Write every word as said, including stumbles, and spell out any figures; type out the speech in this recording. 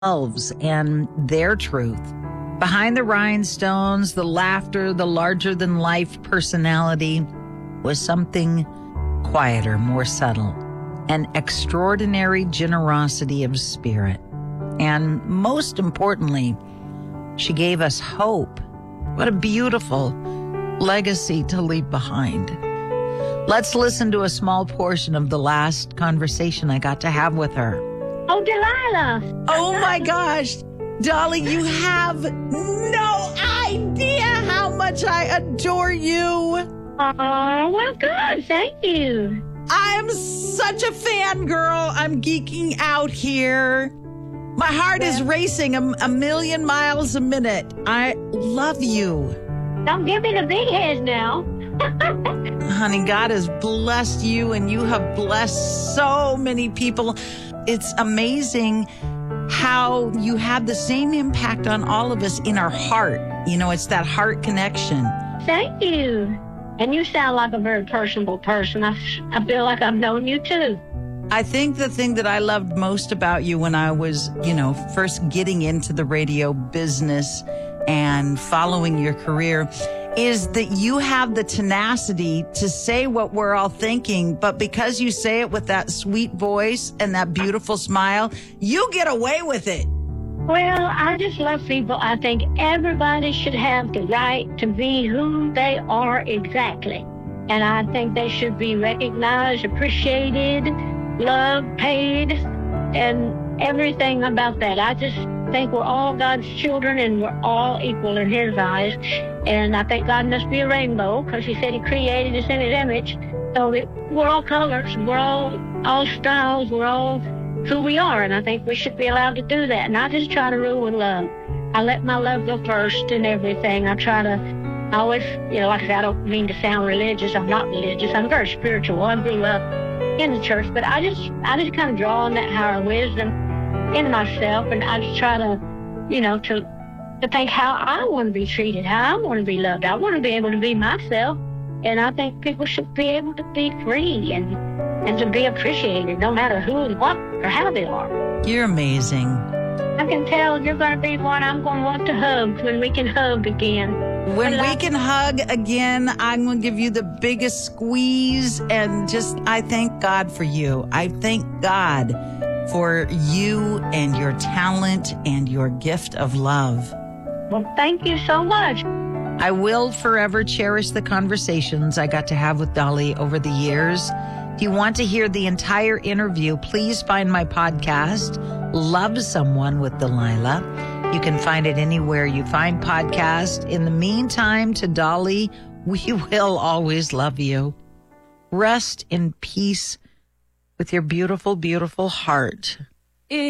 themselves and their truth. Behind the rhinestones, the laughter, the larger-than-life personality was something quieter, more subtle, an extraordinary generosity of spirit. And most importantly, she gave us hope. What a beautiful legacy to leave behind. Let's listen to a small portion of the last conversation I got to have with her. Oh, Delilah. Oh, my gosh. Dolly, you have no idea how much I adore you. Oh, well, good. Thank you. I'm such a fangirl. I'm geeking out here. My heart is racing a, a million miles a minute. I love you. Don't give me the big head now. Honey, God has blessed you, and you have blessed so many people. It's amazing how you have the same impact on all of us in our heart. You know, it's that heart connection. Thank you. And you sound like a very personable person. I, I feel like I've known you too. I think the thing that I loved most about you when I was, you know, first getting into the radio business and following your career is that you have the tenacity to say what we're all thinking, but because you say it with that sweet voice and that beautiful smile, you get away with it. Well, I just love people. I think everybody should have the right to be who they are exactly. And I think they should be recognized, appreciated, loved, paid, and everything about that. I just think we're all God's children and we're all equal in His eyes. And I think God must be a rainbow because He said He created us in His image. So that we're all colors, we're all, all styles, we're all who we are. And I think we should be allowed to do that. And I just try to rule with love. I let my love go first in everything. I try to, I always, you know, like I said, I don't mean to sound religious. I'm not religious. I'm very spiritual. I grew up in the church, but I just, I just kind of draw on that higher wisdom in myself. And I just try to, you know, to, to think how I want to be treated, how I want to be loved. I want to be able to be myself. And I think people should be able to be free and, and to be appreciated, no matter who and what or how they are. You're amazing. I can tell you're going to be one I'm going to want to hug when we can hug again. When we can hug again, I'm going to give you the biggest squeeze. And just, I thank God for you. I thank God for you and your talent and your gift of love. Well, thank you so much. I will forever cherish the conversations I got to have with Dolly over the years. If you want to hear the entire interview, please find my podcast, Love Someone with Delilah. You can find it anywhere you find podcasts. In the meantime, to Dolly, we will always love you. Rest in peace with your beautiful, beautiful heart.